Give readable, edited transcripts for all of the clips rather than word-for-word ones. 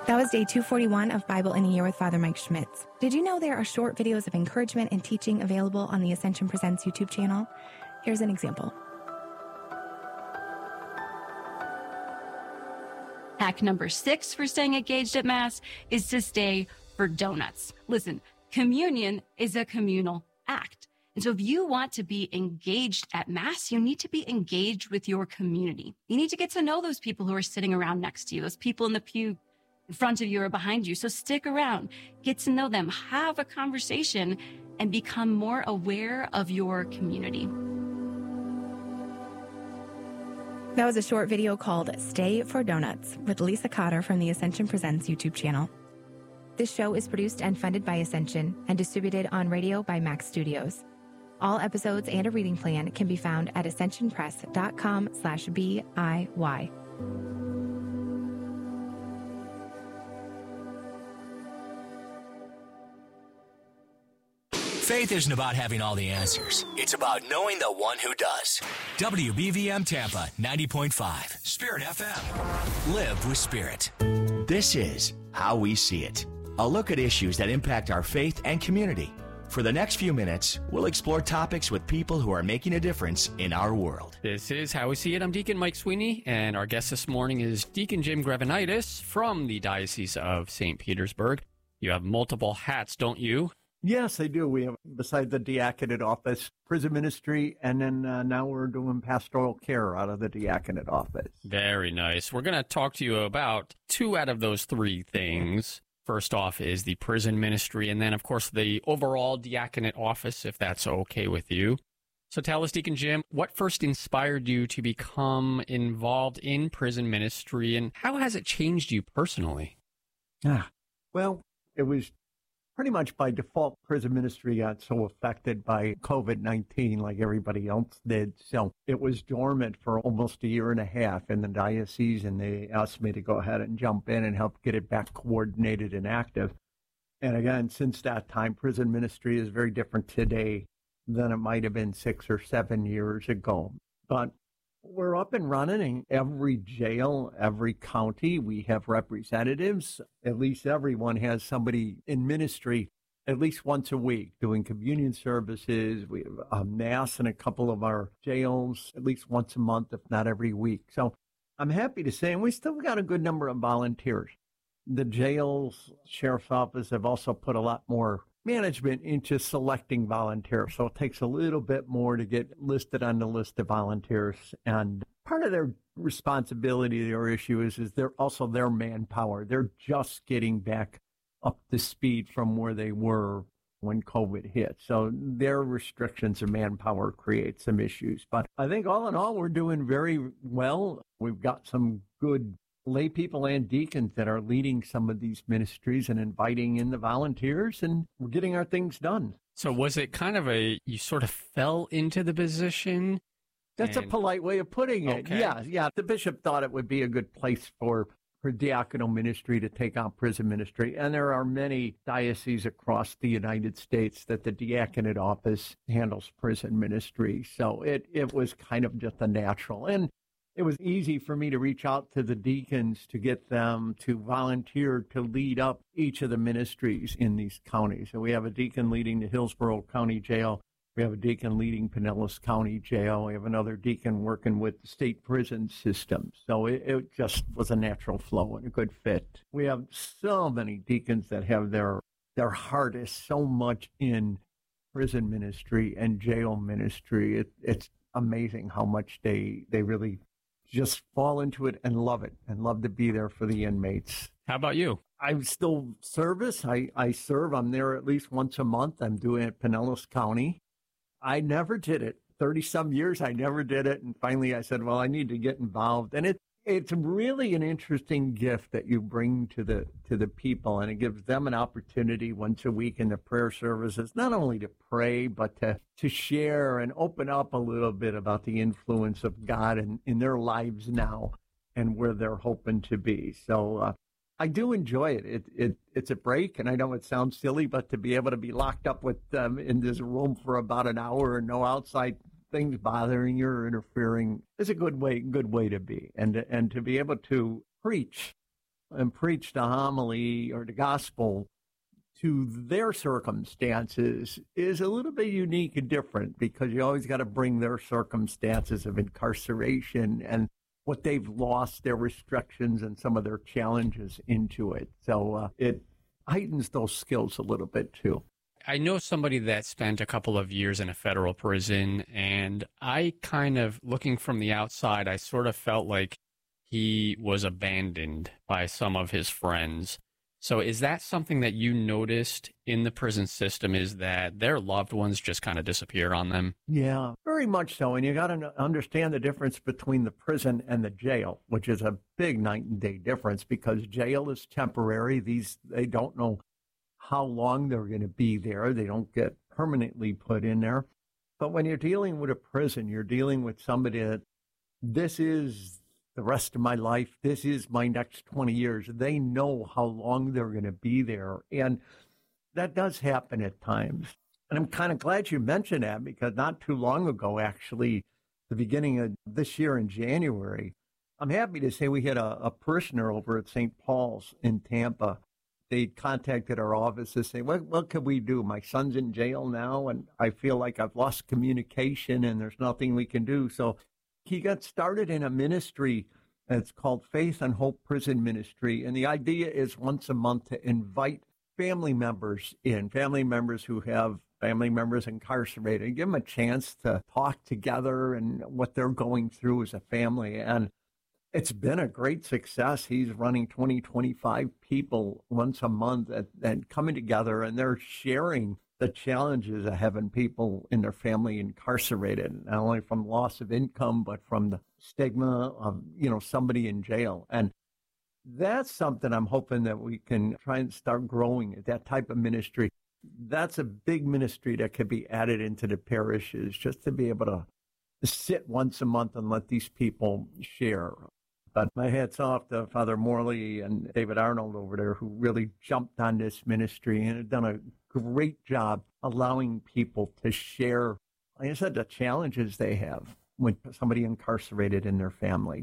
That was day 241 of Bible in a Year with Father Mike Schmitz. Did you know there are short videos of encouragement and teaching available on the Ascension Presents YouTube channel? Here's an example. Hack number 6 for staying engaged at Mass is to stay for donuts. Listen, communion is a communal act. And so if you want to be engaged at Mass, you need to be engaged with your community. You need to get to know those people who are sitting around next to you, those people in the pew in front of you or behind you. So stick around, get to know them, have a conversation, and become more aware of your community. That was a short video called Stay for Donuts with Lisa Cotter from the Ascension Presents YouTube channel. This show is produced and funded by Ascension and distributed on radio by Max Studios. All episodes and a reading plan can be found at ascensionpress.com/BIY. Faith isn't about having all the answers. It's about knowing the one who does. WBVM Tampa 90.5, Spirit FM. Live with Spirit. This is How We See It, a look at issues that impact our faith and community. For the next few minutes, we'll explore topics with people who are making a difference in our world. This is How We See It. I'm Deacon Mike Sweeney, and our guest this morning is Deacon Jim Grevenitis from the Diocese of St. Petersburg. You have multiple hats, don't you? Yes, I do. We have, beside the diaconate office, prison ministry, and then now we're doing pastoral care out of the diaconate office. Very nice. We're going to talk to you about 2 out of those 3 things. First off is the prison ministry, and then, of course, the overall diaconate office, if that's okay with you. So tell us, Deacon Jim, what first inspired you to become involved in prison ministry, and how has it changed you personally? Well, it was pretty much by default. Prison ministry got so affected by COVID-19 like everybody else did. So it was dormant for almost a year and a half in the diocese, and they asked me to go ahead and jump in and help get it back coordinated and active. And again, since that time, prison ministry is very different today than it might have been 6 or 7 years ago. But we're up and running in every jail, every county. We have representatives. At least everyone has somebody in ministry at least once a week doing communion services. We have a Mass in a couple of our jails at least once a month, if not every week. So I'm happy to say, and we still got a good number of volunteers. The jails, sheriff's office have also put a lot more management into selecting volunteers. So it takes a little bit more to get listed on the list of volunteers. And part of their responsibility, their issue is they're also their manpower. They're just getting back up to speed from where they were when COVID hit. So their restrictions of manpower create some issues. But I think all in all, we're doing very well. We've got some good lay people and deacons that are leading some of these ministries and inviting in the volunteers, and we're getting our things done. So was it kind of you sort of fell into the position? That's a polite way of putting it. Okay. Yeah. The bishop thought it would be a good place for diaconal ministry to take on prison ministry. And there are many dioceses across the United States that the diaconate office handles prison ministry. So it was kind of just a natural. And it was easy for me to reach out to the deacons to get them to volunteer to lead up each of the ministries in these counties. So we have a deacon leading the Hillsborough County Jail. We have a deacon leading Pinellas County Jail. We have another deacon working with the state prison system. So it just was a natural flow and a good fit. We have so many deacons that have their heart is so much in prison ministry and jail ministry. It's amazing how much they really just fall into it and love to be there for the inmates. How about you? I still service. I serve. I'm there at least once a month. I'm doing it at Pinellas County. I never did it. 30-some years, I never did it. And finally, I said, well, I need to get involved. And it's really an interesting gift that you bring to the people. And it gives them an opportunity once a week in the prayer services, not only to pray, but to share and open up a little bit about the influence of God in their lives now and where they're hoping to be. So I do enjoy it. It's a break, and I know it sounds silly, but to be able to be locked up with them in this room for about an hour and no outside things bothering you or interfering is a good way to be. And to be able to preach and preach the homily or the gospel to their circumstances is a little bit unique and different, because you always got to bring their circumstances of incarceration and what they've lost, their restrictions and some of their challenges into it. So it heightens those skills a little bit too. I know somebody that spent a couple of years in a federal prison, and I kind of, looking from the outside, I sort of felt like he was abandoned by some of his friends. So is that something that you noticed in the prison system, is that their loved ones just kind of disappear on them? Yeah, very much so. And you got to understand the difference between the prison and the jail, which is a big night and day difference, because jail is temporary. They don't know how long they're going to be there. They don't get permanently put in there. But when you're dealing with a prison, you're dealing with somebody that this is the rest of my life. This is my next 20 years. They know how long they're going to be there. And that does happen at times. And I'm kind of glad you mentioned that, because not too long ago, actually, the beginning of this year in January, I'm happy to say we had a parishioner over at St. Paul's in Tampa. They contacted our office to say, what can we do? My son's in jail now, and I feel like I've lost communication and there's nothing we can do. So he got started in a ministry that's called Faith and Hope Prison Ministry. And the idea is once a month to invite family members who have family members incarcerated, and give them a chance to talk together and what they're going through as a family. And it's been a great success. He's running 25 people once a month and coming together, and they're sharing the challenges of having people in their family incarcerated, not only from loss of income, but from the stigma of, somebody in jail. And that's something I'm hoping that we can try and start growing, that type of ministry. That's a big ministry that could be added into the parishes, just to be able to sit once a month and let these people share. But my hat's off to Father Morley and David Arnold over there, who really jumped on this ministry and have done a great job allowing people to share, like I said, the challenges they have with somebody incarcerated in their family.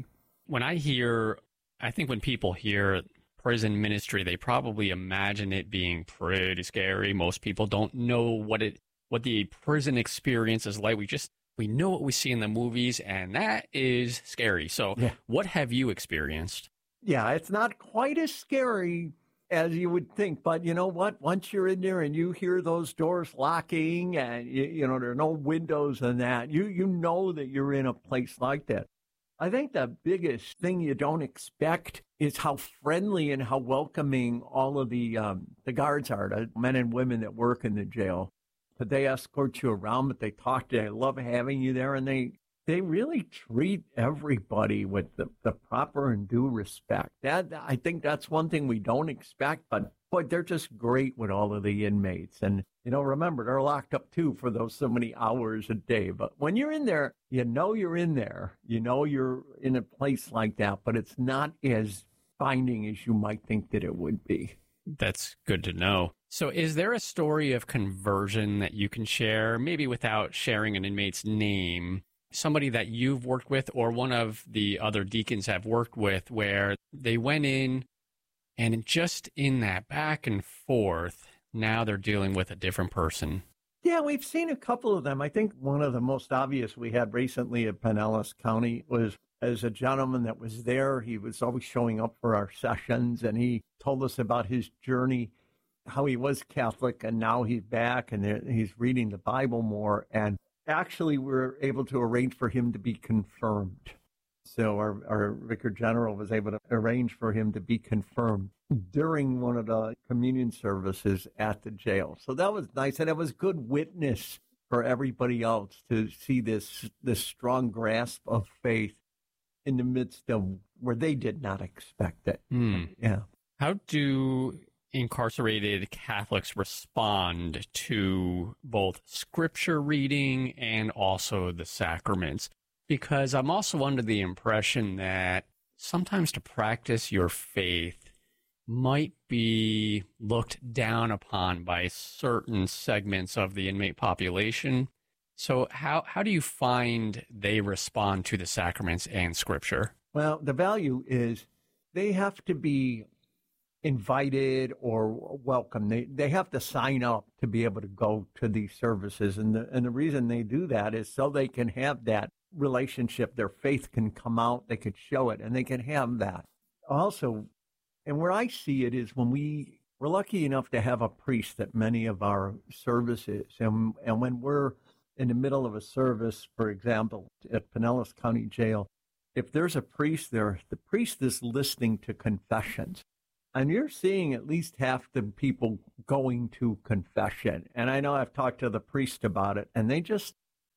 I think when people hear prison ministry, they probably imagine it being pretty scary. Most people don't know what the prison experience is like. We know what we see in the movies, and that is scary. So What have you experienced? Yeah, it's not quite as scary as you would think. But you know what? Once you're in there and you hear those doors locking and, there are no windows and that, you know that you're in a place like that. I think the biggest thing you don't expect is how friendly and how welcoming all of the guards are, the men and women that work in the jail. But they escort you around, but they talk to you. They love having you there, and they really treat everybody with the proper and due respect. I think that's one thing we don't expect, but boy, they're just great with all of the inmates. And, remember, they're locked up too for those so many hours a day. But when you're in there, you're in there. You're in a place like that, but it's not as binding as you might think that it would be. That's good to know. So is there a story of conversion that you can share, maybe without sharing an inmate's name, somebody that you've worked with or one of the other deacons have worked with, where they went in and just in that back and forth, now they're dealing with a different person? Yeah, we've seen a couple of them. I think one of the most obvious we had recently at Pinellas County was as a gentleman that was there. He was always showing up for our sessions, and he told us about his journey, how he was Catholic, and now he's back, and he's reading the Bible more. And actually, we were able to arrange for him to be confirmed. So our Vicar General was able to arrange for him to be confirmed during one of the communion services at the jail. So that was nice, and it was good witness for everybody else to see this strong grasp of faith in the midst of where they did not expect it. Yeah. How do incarcerated Catholics respond to both scripture reading and also the sacraments? Because I'm also under the impression that sometimes to practice your faith might be looked down upon by certain segments of the inmate population. So how do you find they respond to the sacraments and scripture? Well, the value is they have to be invited or welcome. They have to sign up to be able to go to these services. And the reason they do that is so they can have that relationship. Their faith can come out, they could show it, and they can have that. Also, and where I see it is when we're lucky enough to have a priest at many of our services. And when we're in the middle of a service, for example, at Pinellas County Jail, if there's a priest there, the priest is listening to confessions. And you're seeing at least half the people going to confession. And I know I've talked to the priest about it, and they just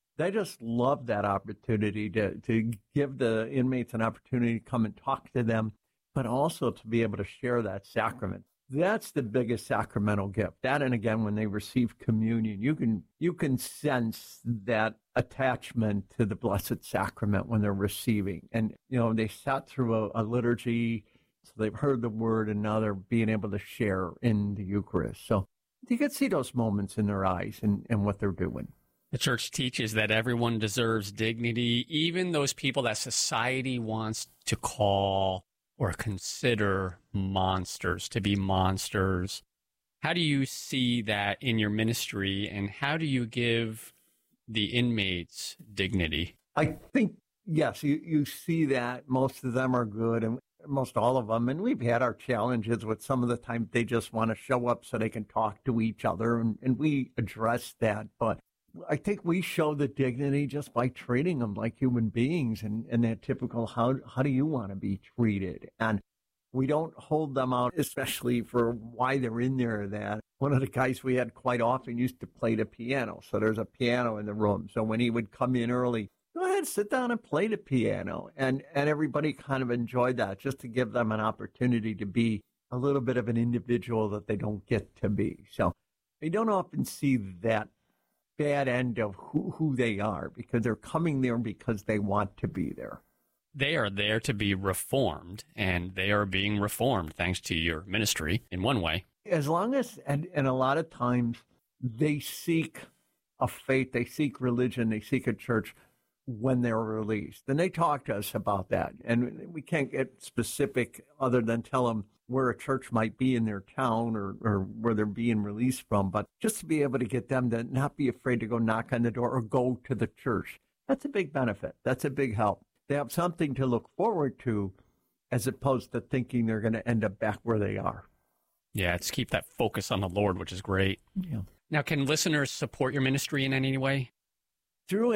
love that opportunity to give the inmates an opportunity to come and talk to them, but also to be able to share that sacrament. That's the biggest sacramental gift. That, and again, when they receive communion, you can sense that attachment to the Blessed Sacrament when they're receiving. And, they sat through a liturgy, so they've heard the word, and now they're being able to share in the Eucharist. So you can see those moments in their eyes and what they're doing. The church teaches that everyone deserves dignity, even those people that society wants to call or consider monsters, to be monsters. How do you see that in your ministry, and how do you give the inmates dignity? I think, yes, you see that most of them are good, and most all of them. And we've had our challenges with some of the time they just want to show up so they can talk to each other, and we address that. But I think we show the dignity just by treating them like human beings and that typical, how do you want to be treated? And we don't hold them out, especially for why they're in there. That one of the guys we had quite often used to play the piano. So there's a piano in the room. So when he would come in early, go ahead, sit down and play the piano. And everybody kind of enjoyed that, just to give them an opportunity to be a little bit of an individual that they don't get to be. So you don't often see that bad end of who they are, because they're coming there because they want to be there. They are there to be reformed, and they are being reformed thanks to your ministry in one way. As long as, and a lot of times they seek a faith, they seek religion, they seek a church when they're released. And they talk to us about that. And we can't get specific other than tell them where a church might be in their town or where they're being released from, but just to be able to get them to not be afraid to go knock on the door or go to the church. That's a big benefit. That's a big help. They have something to look forward to as opposed to thinking they're going to end up back where they are. Yeah, it's keep that focus on the Lord, which is great. Yeah. Now, can listeners support your ministry in any way? Through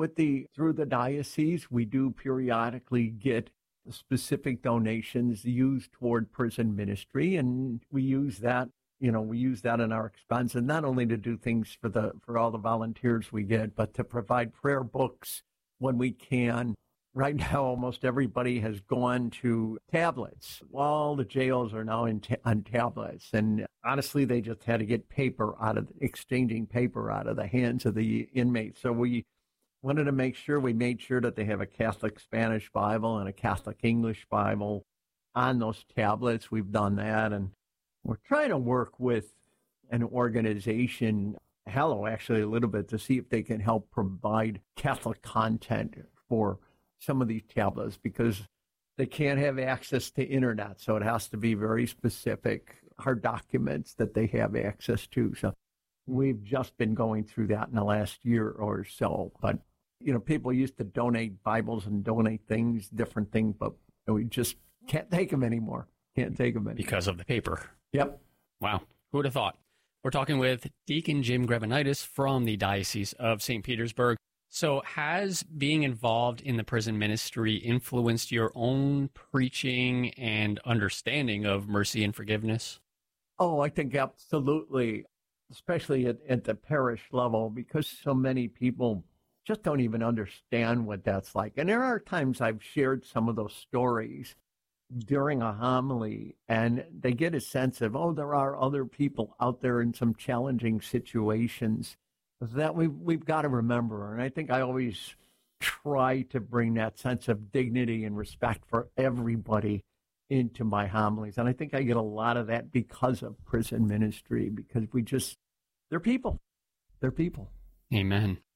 the diocese, we do periodically get specific donations used toward prison ministry, and we use that in our expense, and not only to do things for all the volunteers we get, but to provide prayer books when we can. Right now, almost everybody has gone to tablets. All the jails are now on tablets, and honestly, they just had to get exchanging paper out of the hands of the inmates. So we wanted to make sure that they have a Catholic Spanish Bible and a Catholic English Bible on those tablets. We've done that, and we're trying to work with an organization, Hello, actually a little bit, to see if they can help provide Catholic content for some of these tablets, because they can't have access to internet. So it has to be very specific, hard documents that they have access to. So we've just been going through that in the last year or so. But, people used to donate Bibles and donate things, different things, but we just can't take them anymore. Because of the paper. Yep. Wow. Who would have thought? We're talking with Deacon Jim Grevenitis from the Diocese of St. Petersburg. So has being involved in the prison ministry influenced your own preaching and understanding of mercy and forgiveness? Oh, I think absolutely, especially at the parish level, because so many people just don't even understand what that's like. And there are times I've shared some of those stories during a homily, and they get a sense of, there are other people out there in some challenging situations that we've got to remember. And I think I always try to bring that sense of dignity and respect for everybody into my homilies. And I think I get a lot of that because of prison ministry, because they're people. They're people. Amen.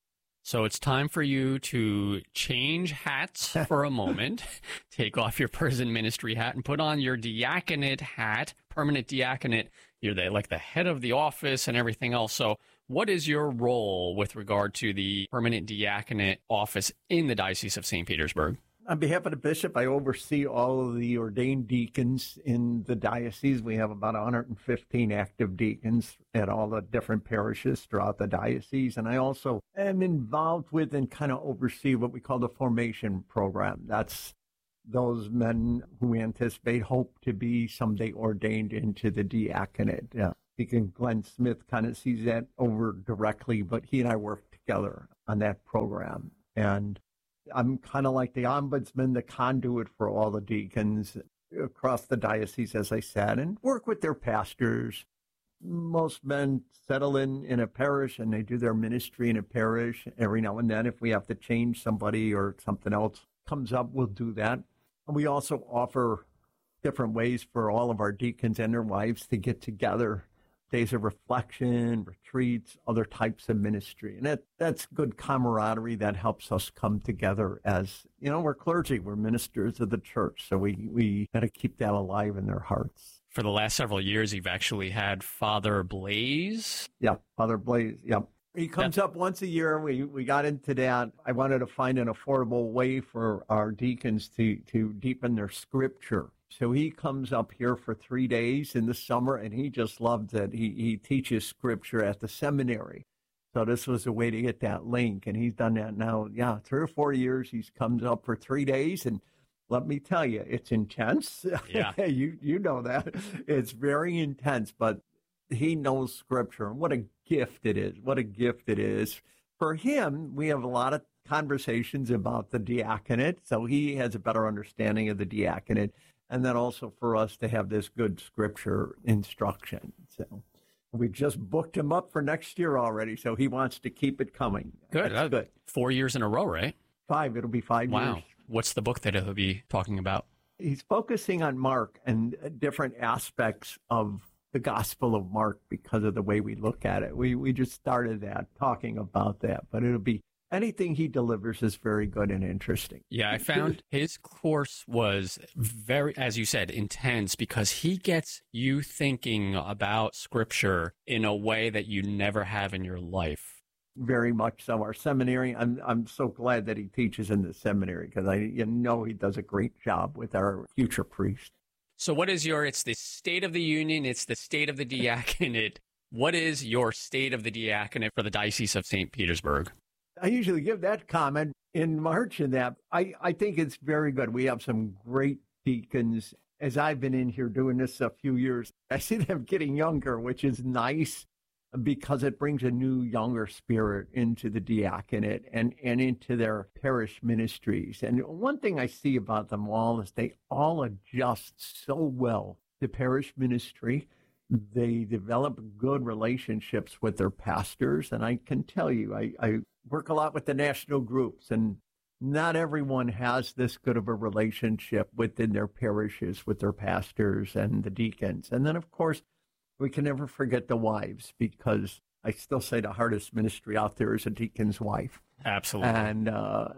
So it's time for you to change hats for a moment. Take off your prison ministry hat and put on your diaconate hat, permanent diaconate. You're the head of the office and everything else. So what is your role with regard to the permanent diaconate office in the Diocese of St. Petersburg? On behalf of the bishop, I oversee all of the ordained deacons in the diocese. We have about 115 active deacons at all the different parishes throughout the diocese. And I also am involved with and kind of oversee what we call the formation program. That's those men who we anticipate hope to be someday ordained into the diaconate. Deacon Glenn Smith kind of sees that over directly, but he and I work together on that program. And I'm kind of like the ombudsman, the conduit for all the deacons across the diocese, as I said, and work with their pastors. Most men settle in a parish and they do their ministry in a parish. Every now and then, if we have to change somebody or something else comes up, we'll do that. And we also offer different ways for all of our deacons and their wives to get together. Days of reflection, retreats, other types of ministry. And that's good camaraderie that helps us come together as, we're clergy, we're ministers of the church. So we got to keep that alive in their hearts. For the last several years, you've actually had Father Blaise. Yeah, Father Blaise, yeah. He comes up once a year. We got into that. I wanted to find an affordable way for our deacons to deepen their scripture. So he comes up here for 3 days in the summer, and he just loves it. He teaches scripture at the seminary. So this was a way to get that link, and he's done that now, 3 or 4 years. He comes up for 3 days, and let me tell you, it's intense. Yeah. you know that. It's very intense, but he knows scripture, and what a gift it is. What a gift it is. For him, we have a lot of conversations about the diaconate, so he has a better understanding of the diaconate. And then also for us to have this good scripture instruction. So we just booked him up for next year already. So he wants to keep it coming. Good. That's good. 4 years in a row, right? 5. It'll be 5 years. Wow. What's the book that he'll be talking about? He's focusing on Mark and different aspects of the Gospel of Mark because of the way we look at it. We just started that, talking about that. But it'll be anything he delivers is very good and interesting. Yeah, I found his course was very, as you said, intense because he gets you thinking about Scripture in a way that you never have in your life. Very much so. Our seminary, I'm so glad that he teaches in the seminary because he does a great job with our future priest. So what is it's the State of the Union, it's the State of the Diaconate. What is your State of the Diaconate for the Diocese of St. Petersburg? I usually give that comment in March and that. I think it's very good. We have some great deacons. As I've been in here doing this a few years, I see them getting younger, which is nice because it brings a new, younger spirit into the diaconate and into their parish ministries. And one thing I see about them all is they all adjust so well to parish ministry. They develop good relationships with their pastors. And I can tell you, I work a lot with the national groups, and not everyone has this good of a relationship within their parishes with their pastors and the deacons. And then, of course, we can never forget the wives, because I still say the hardest ministry out there is a deacon's wife. Absolutely. And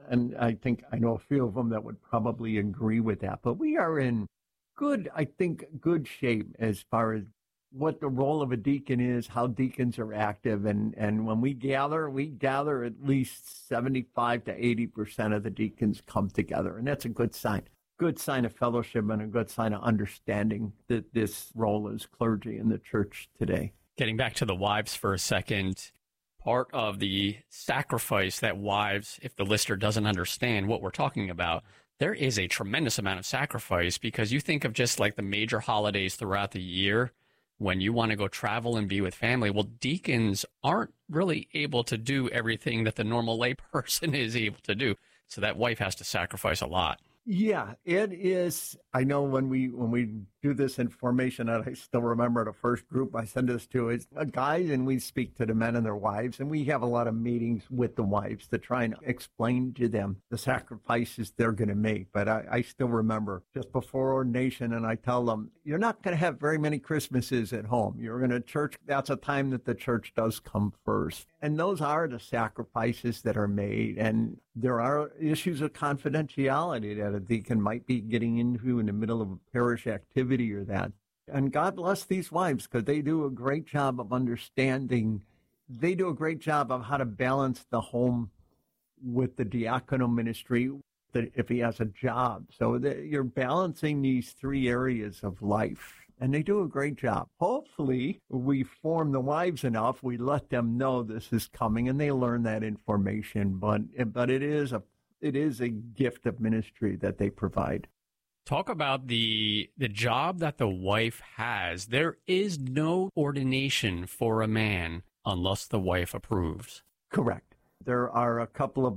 I think I know a few of them that would probably agree with that. But we are in good shape as far as what the role of a deacon is, how deacons are active. And when we gather at least 75 to 80% of the deacons come together. And that's a good sign. Good sign of fellowship and a good sign of understanding that this role is clergy in the church today. Getting back to the wives for a second, part of the sacrifice that wives, if the listener doesn't understand what we're talking about, there is a tremendous amount of sacrifice, because you think of just like the major holidays throughout the year when you want to go travel and be with family. Well, deacons aren't really able to do everything that the normal lay person is able to do. So that wife has to sacrifice a lot. Yeah, it is. I know when we do this in formation, and I still remember the first group I send this to is guys, and we speak to the men and their wives, and we have a lot of meetings with the wives to try and explain to them the sacrifices they're going to make. But I still remember just before ordination, and I tell them, you're not going to have very many Christmases at home. You're going to church. That's a time that the church does come first. And those are the sacrifices that are made. And there are issues of confidentiality that a deacon might be getting into in the middle of a parish activity or that. And God bless these wives because they do a great job of understanding. They do a great job of how to balance the home with the diaconal ministry if he has a job. So you're balancing these three areas of life. And they do a great job. Hopefully, we form the wives enough, we let them know this is coming, and they learn that information. But it is a gift of ministry that they provide. Talk about the job that the wife has. There is no ordination for a man unless the wife approves. Correct. There are a couple of